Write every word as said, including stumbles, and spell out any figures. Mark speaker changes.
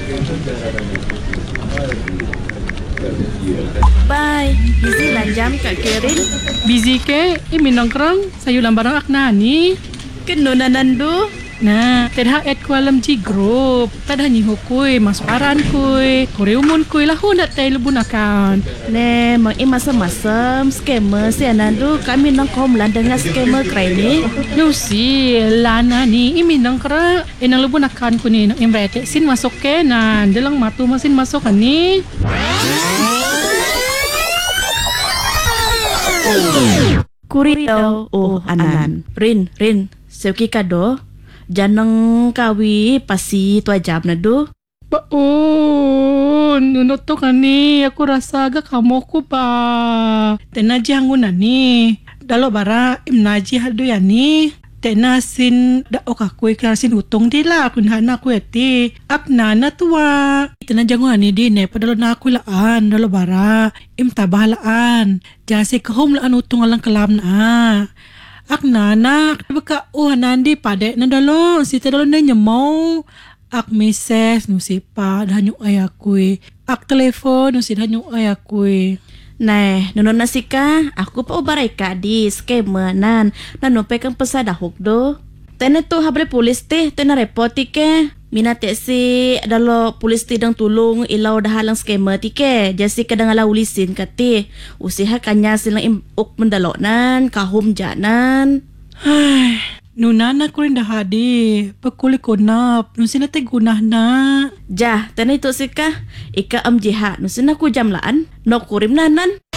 Speaker 1: Bye. Busy lah jam Kak Kerin.
Speaker 2: Busy ke? Eh, minongkrong. Sayo lang barang akna ni.
Speaker 1: Kenunanan do.
Speaker 2: Nah, tadha at ko alam ji group. Tadha ni hukui, masuk aran kui. Kore umun kui lah hundat tayo lubun akan.
Speaker 1: Ne, mang imasam-masam scammer si anandu kami nang komlan dengan scammer kray ni.
Speaker 2: Lucy, lana ni imi nang kera. Eh, nang lubun akan ko ni. Nang imrete sin masuk kenan. Dalang matu masin masuk kan ni.
Speaker 1: Kuri daw. Oh, anan. Rin, Rin. Sewki kado. Janang kawi pasi tua jam na do.
Speaker 2: Baon, nunot to ka ni. Ako rasa aga kamo ko pa. Tenaji hangun na ni. Dalo bara imnaji hado yan ni. Tenasin da o kakoy klasin utong dila. Kunhana ko eti. Akna na tuwa. Tenaji hangun na ni din eh. Padalo na ako laan. Dalo bara. Imtabahalaan. Jasi kahom laan utong alang kalam na. Ak nanak, baka oh nandi pade na dalo, si tadalo na nyamaw. Ak meses no si pa danyo ayakui. Ak telepon no si danyo ayakui.
Speaker 1: Nah, nonon nasika, aku pa ubaray ka di scammer nan. Nanupay kang pasadahok do. Tena to habre polis te, tena report ke. Minate si dalo polis ti dang tulong ilaw dahalang scammer ti ke. Jasi kadang ala ulisin kati. Usiha kanya silang imuk mendalo nan, kahum janan.
Speaker 2: Ay, nunana ko rin dahadi. Pagkuli ko na, nung sila tayo gunah na.
Speaker 1: Jah, tena ito sika. Ika am jiha, nung sina ko jamlaan. No kurim nanan.